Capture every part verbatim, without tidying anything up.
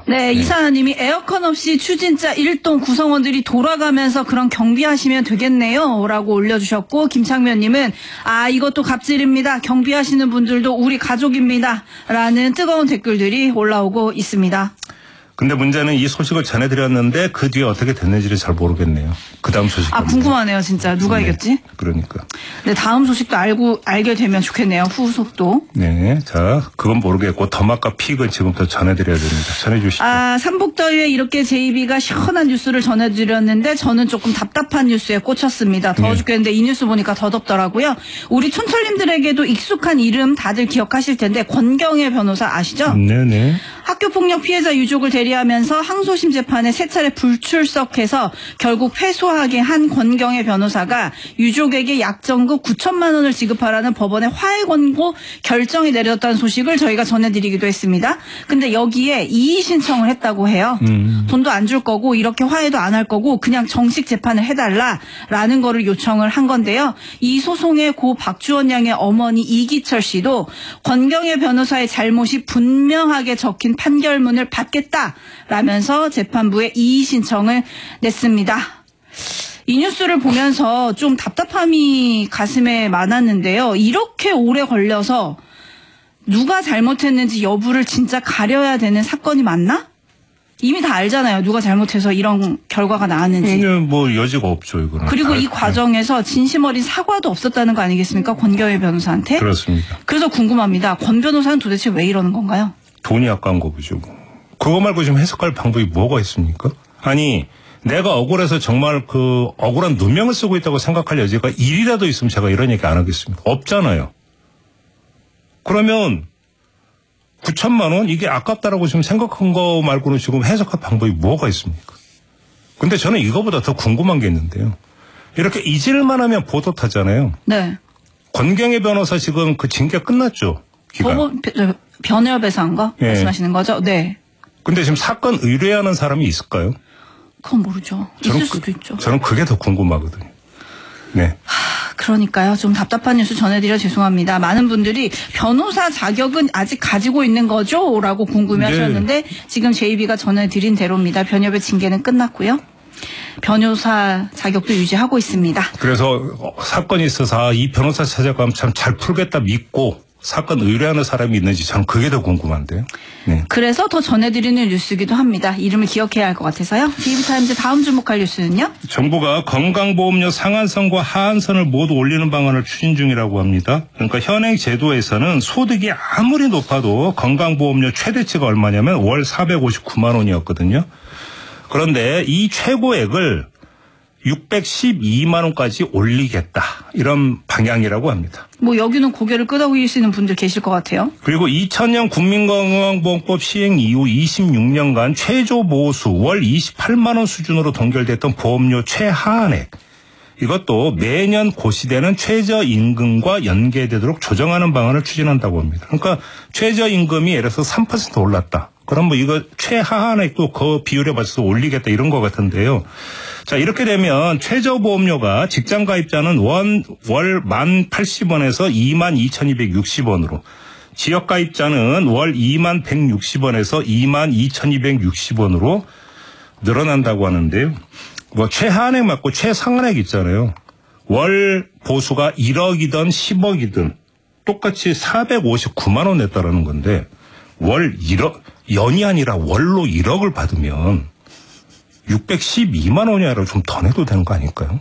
네, 이사연님이 에어컨 없이 추진자 일동 구성원들이 돌아가면서 그런 경비하시면 되겠네요 라고 올려주셨고, 김창면님은 아 이것도 갑질입니다. 경비하시는 분들도 우리 가족입니다 라는 뜨거운 댓글들이 올라오고 있습니다. 근데 문제는 이 소식을 전해드렸는데 그 뒤에 어떻게 됐는지를 잘 모르겠네요. 그 다음 소식. 아, 궁금하네요, 진짜. 누가 네, 이겼지? 그러니까. 네, 다음 소식도 알고, 알게 되면 좋겠네요, 후속도. 네, 자, 그건 모르겠고, 더마카 픽은 지금부터 전해드려야 됩니다. 전해주시죠. 아, 삼복더위에 이렇게 제이비가 시원한 뉴스를 전해드렸는데, 저는 조금 답답한 뉴스에 꽂혔습니다. 더워 네. 죽겠는데, 이 뉴스 보니까 더 덥더라고요. 우리 촌철님들에게도 익숙한 이름 다들 기억하실 텐데, 권경애 변호사 아시죠? 네네. 학교폭력 피해자 유족을 대리하면서 항소심 재판에 세 차례 불출석해서 결국 패소하게 한 권경애 변호사가 유족에게 약정금 구천만 원을 지급하라는 법원의 화해 권고 결정이 내렸다는 소식을 저희가 전해드리기도 했습니다. 근데 여기에 이의 신청을 했다고 해요. 음. 돈도 안 줄 거고 이렇게 화해도 안 할 거고 그냥 정식 재판을 해달라라는 거를 요청을 한 건데요. 이 소송의 고 박주원 양의 어머니 이기철 씨도 권경애 변호사의 잘못이 분명하게 적힌 판결문을 받겠다라면서 재판부에 이의 신청을 냈습니다. 이 뉴스를 보면서 좀 답답함이 가슴에 많았는데요. 이렇게 오래 걸려서 누가 잘못했는지 여부를 진짜 가려야 되는 사건이 맞나? 이미 다 알잖아요. 누가 잘못해서 이런 결과가 나왔는지. 뭐 여지가 없죠, 이거는. 그리고 이 과정에서 진심 어린 사과도 없었다는 거 아니겠습니까? 권경애 변호사한테. 그렇습니다. 그래서 궁금합니다. 권 변호사는 도대체 왜 이러는 건가요? 돈이 아까운 거 보죠. 그거 말고 지금 해석할 방법이 뭐가 있습니까? 아니, 내가 억울해서 정말 그 억울한 누명을 쓰고 있다고 생각할 여지가 일이라도 있으면 제가 이런 얘기 안 하겠습니까? 없잖아요. 그러면 구천만 원 이게 아깝다라고 지금 생각한 거 말고는 지금 해석할 방법이 뭐가 있습니까? 근데 저는 이거보다 더 궁금한 게 있는데요. 이렇게 잊을만 하면 보도 타잖아요. 네. 권경애 변호사 지금 그 징계 끝났죠? 기간. 법원 변협에서 한 거? 네. 말씀하시는 거죠? 네. 근데 지금 사건 의뢰하는 사람이 있을까요? 그건 모르죠. 있을 저는 수도 그, 있죠. 저는 그게 더 궁금하거든요. 네. 하, 그러니까요. 좀 답답한 뉴스 전해드려 죄송합니다. 많은 분들이 변호사 자격은 아직 가지고 있는 거죠? 라고 궁금해하셨는데 네. 지금 제이비가 전해드린 대로입니다. 변협의 징계는 끝났고요. 변호사 자격도 유지하고 있습니다. 그래서 사건이 있어서 이 변호사 찾아가면 참 잘 풀겠다 믿고 사건 의뢰하는 사람이 있는지 저는 그게 더 궁금한데요. 네. 그래서 더 전해드리는 뉴스이기도 합니다. 이름을 기억해야 할 것 같아서요. 제이비타임즈 다음 주목할 뉴스는요. 정부가 건강보험료 상한선과 하한선을 모두 올리는 방안을 추진 중이라고 합니다. 그러니까 현행 제도에서는 소득이 아무리 높아도 건강보험료 최대치가 얼마냐면 월 사백오십구만 원이었거든요. 그런데 이 최고액을 육백십이만 원까지 올리겠다. 이런 방향이라고 합니다. 뭐 여기는 고개를 끄덕이시는 분들 계실 것 같아요. 그리고 이천 년 국민건강보험법 시행 이후 이십육 년간 최저 보호수 월 이십팔만 원 수준으로 동결됐던 보험료 최하한액. 이것도 매년 고시되는 최저임금과 연계되도록 조정하는 방안을 추진한다고 합니다. 그러니까 최저임금이 예를 들어서 삼 퍼센트 올랐다. 그럼 뭐 이거 최하한액도 그 비율에 맞춰서 올리겠다 이런 것 같은데요. 자, 이렇게 되면 최저보험료가 직장가입자는 원, 월 만 팔십 원에서 이만 이천이백육십 원으로 지역가입자는 월 이만 백육십 원에서 이만 이천이백육십 원으로 늘어난다고 하는데요. 뭐 최하한액 맞고 최상한액 있잖아요. 월 보수가 일억이든 십억이든 똑같이 사백오십구만 원 냈다라는 건데 월 일억, 연이 아니라 월로 일억을 받으면 육백십이만 원이 아니라 좀 더 내도 되는 거 아닐까요?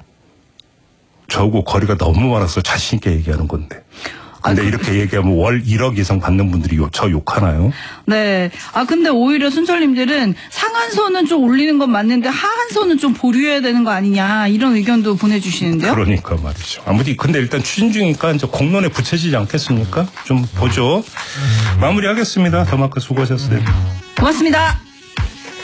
저하고 거리가 너무 많아서 자신 있게 얘기하는 건데. 근데 아, 이렇게 그... 얘기하면 월 일억 이상 받는 분들이 요, 저 욕하나요? 네. 아 근데 오히려 순철님들은 상한선은 좀 올리는 건 맞는데 하한선은 좀 보류해야 되는 거 아니냐 이런 의견도 보내주시는데요. 그러니까 말이죠. 아무튼 근데 일단 추진 중이니까 이제 공론에 붙여지지 않겠습니까? 좀 보죠. 마무리하겠습니다. 더마크 수고하셨어요. 고맙습니다.